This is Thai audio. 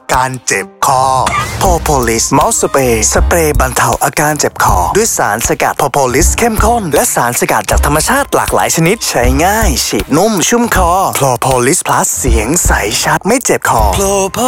การเจ็บคอ Propolis Mouth Spray สเปรย์บรรเทาอาการเจ็บคอด้วยสารสกัด Propolis เข้มข้นและสารสกัดจากธรรมชาติหลากหลายชนิดใช้ง่ายฉีดนุ่มชุ่มคอ Propolis Plus เสียงใสชัดไม่เจ็บคอ